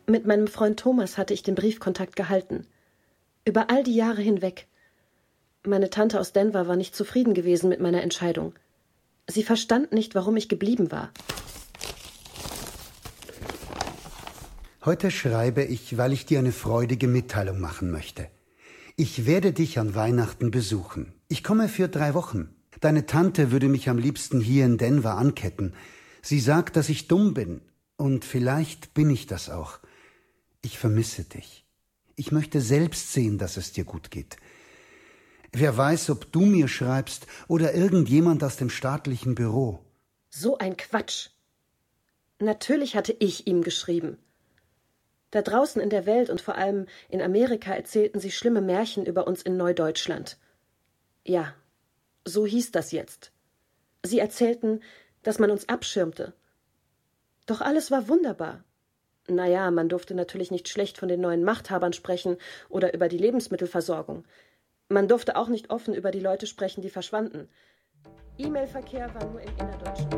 Mit meinem Freund Thomas hatte ich den Briefkontakt gehalten. Über all die Jahre hinweg. Meine Tante aus Denver war nicht zufrieden gewesen mit meiner Entscheidung. Sie verstand nicht, warum ich geblieben war. Heute schreibe ich, weil ich dir eine freudige Mitteilung machen möchte. Ich werde dich an Weihnachten besuchen. Ich komme für 3 Wochen. Deine Tante würde mich am liebsten hier in Denver anketten. Sie sagt, dass ich dumm bin. Und vielleicht bin ich das auch. Ich vermisse dich. Ich möchte selbst sehen, dass es dir gut geht. Wer weiß, ob du mir schreibst oder irgendjemand aus dem staatlichen Büro. So ein Quatsch. Natürlich hatte ich ihm geschrieben. Da draußen in der Welt und vor allem in Amerika erzählten sie schlimme Märchen über uns in Neudeutschland. Ja, so hieß das jetzt. Sie erzählten, dass man uns abschirmte. Doch alles war wunderbar. Naja, man durfte natürlich nicht schlecht von den neuen Machthabern sprechen oder über die Lebensmittelversorgung. Man durfte auch nicht offen über die Leute sprechen, die verschwanden. E-Mail-Verkehr war nur im innerdeutschen